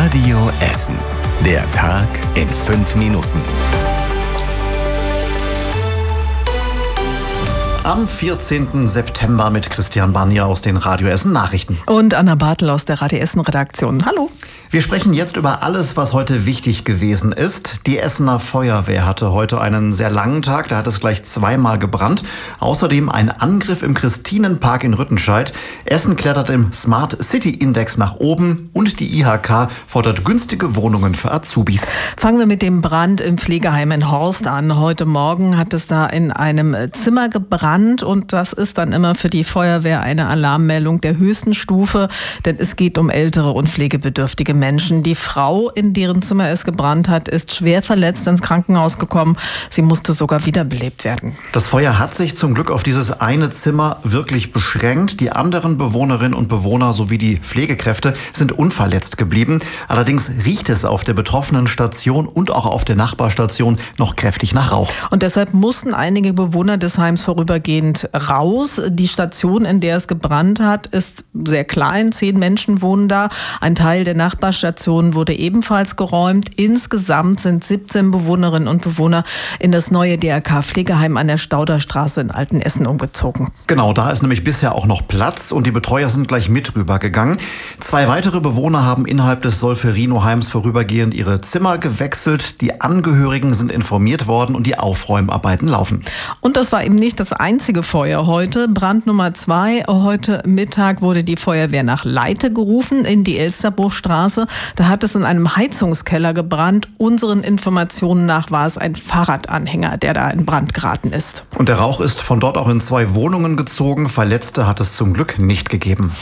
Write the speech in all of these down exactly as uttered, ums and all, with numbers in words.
Radio Essen. Der Tag in fünf Minuten. Am vierzehnten September mit Christian Banja aus den Radio Essen Nachrichten. Und Anna Bartel aus der Radio Essen Redaktion. Hallo. Wir sprechen jetzt über alles, was heute wichtig gewesen ist. Die Essener Feuerwehr hatte heute einen sehr langen Tag. Da hat es gleich zweimal gebrannt. Außerdem ein Angriff im Christinenpark in Rüttenscheid. Essen klettert im Smart City Index nach oben und die I H K fordert günstige Wohnungen für Azubis. Fangen wir mit dem Brand im Pflegeheim in Horst an. Heute Morgen hat es da in einem Zimmer gebrannt und das ist dann immer für die Feuerwehr eine Alarmmeldung der höchsten Stufe, denn es geht um ältere und pflegebedürftige Menschen. Die Frau, in deren Zimmer es gebrannt hat, ist schwer verletzt ins Krankenhaus gekommen. Sie musste sogar wiederbelebt werden. Das Feuer hat sich zum Glück auf dieses eine Zimmer wirklich beschränkt. Die anderen Bewohnerinnen und Bewohner sowie die Pflegekräfte sind unverletzt geblieben. Allerdings riecht es auf der betroffenen Station und auch auf der Nachbarstation noch kräftig nach Rauch. Und deshalb mussten einige Bewohner des Heims vorübergehend raus. Die Station, in der es gebrannt hat, ist sehr klein. Zehn Menschen wohnen da. Ein Teil der Nachbarstation wurde ebenfalls geräumt. Insgesamt sind siebzehn Bewohnerinnen und Bewohner in das neue D R K-Pflegeheim an der Stauderstraße in Altenessen umgezogen. Genau, da ist nämlich bisher auch noch Platz und die Betreuer sind gleich mit rübergegangen. Zwei weitere Bewohner haben innerhalb des Solferino-Heims vorübergehend ihre Zimmer gewechselt. Die Angehörigen sind informiert worden und die Aufräumarbeiten laufen. Und das war eben nicht das einzige Feuer heute. Brand Nummer zwei. Heute Mittag wurde die Feuerwehr nach Leite gerufen in die Elsterbruchstraße. Da hat es in einem Heizungskeller gebrannt. Unseren Informationen nach war es ein Fahrradanhänger, der da in Brand geraten ist. Und der Rauch ist von dort auch in zwei Wohnungen gezogen. Verletzte hat es zum Glück nicht gegeben.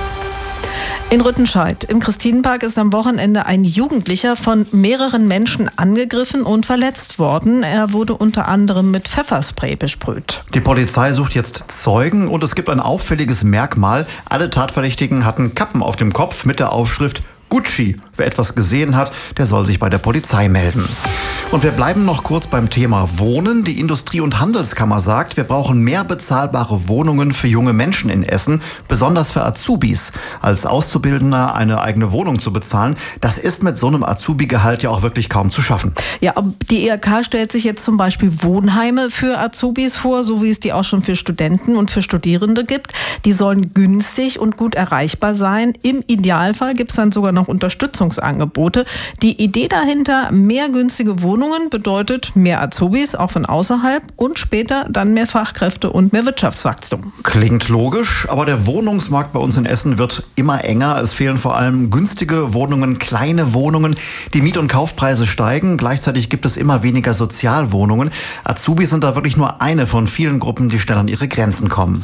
In Rüttenscheid im Christinenpark ist am Wochenende ein Jugendlicher von mehreren Menschen angegriffen und verletzt worden. Er wurde unter anderem mit Pfefferspray besprüht. Die Polizei sucht jetzt Zeugen und es gibt ein auffälliges Merkmal. Alle Tatverdächtigen hatten Kappen auf dem Kopf mit der Aufschrift Gucci. Wer etwas gesehen hat, der soll sich bei der Polizei melden. Und wir bleiben noch kurz beim Thema Wohnen. Die Industrie- und Handelskammer sagt, wir brauchen mehr bezahlbare Wohnungen für junge Menschen in Essen, besonders für Azubis. Als Auszubildender eine eigene Wohnung zu bezahlen, das ist mit so einem Azubi-Gehalt ja auch wirklich kaum zu schaffen. Ja, die I H K stellt sich jetzt zum Beispiel Wohnheime für Azubis vor, so wie es die auch schon für Studenten und für Studierende gibt. Die sollen günstig und gut erreichbar sein. Im Idealfall gibt es dann sogar noch Unterstützungsangebote. Die Idee dahinter, mehr günstige Wohnungen bedeutet mehr Azubis, auch von außerhalb und später dann mehr Fachkräfte und mehr Wirtschaftswachstum. Klingt logisch, aber der Wohnungsmarkt bei uns in Essen wird immer enger. Es fehlen vor allem günstige Wohnungen, kleine Wohnungen. Die Miet- und Kaufpreise steigen. Gleichzeitig gibt es immer weniger Sozialwohnungen. Azubis sind da wirklich nur eine von vielen Gruppen, die schnell an ihre Grenzen kommen.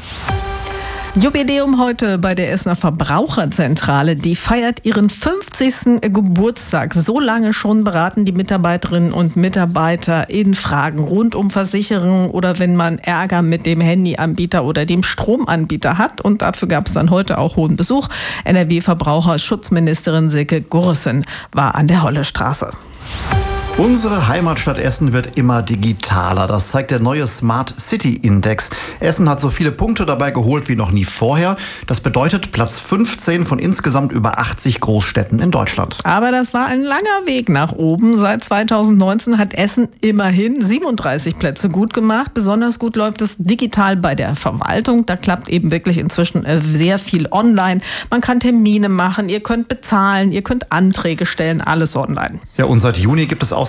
Jubiläum heute bei der Essener Verbraucherzentrale. Die feiert ihren fünfzigsten Geburtstag. So lange schon beraten die Mitarbeiterinnen und Mitarbeiter in Fragen rund um Versicherungen oder wenn man Ärger mit dem Handyanbieter oder dem Stromanbieter hat. Und dafür gab es dann heute auch hohen Besuch. N R W-Verbraucherschutzministerin Silke Gurrissen war an der Hollestraße. Unsere Heimatstadt Essen wird immer digitaler. Das zeigt der neue Smart City Index. Essen hat so viele Punkte dabei geholt wie noch nie vorher. Das bedeutet Platz fünfzehn von insgesamt über achtzig Großstädten in Deutschland. Aber das war ein langer Weg nach oben. Seit zweitausendneunzehn hat Essen immerhin siebenunddreißig Plätze gut gemacht. Besonders gut läuft es digital bei der Verwaltung. Da klappt eben wirklich inzwischen sehr viel online. Man kann Termine machen, ihr könnt bezahlen, ihr könnt Anträge stellen, alles online. Ja, und seit Juni gibt es auch